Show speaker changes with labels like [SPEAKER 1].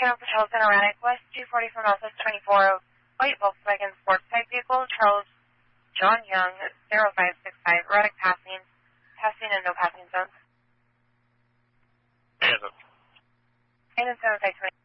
[SPEAKER 1] Town Patrol Center, Raddick, West 240 from Office 24, white Volkswagen sports type vehicle, Charles John Young, 0565, Raddick passing and no passing zones.
[SPEAKER 2] Hands up.
[SPEAKER 1] And in 7520.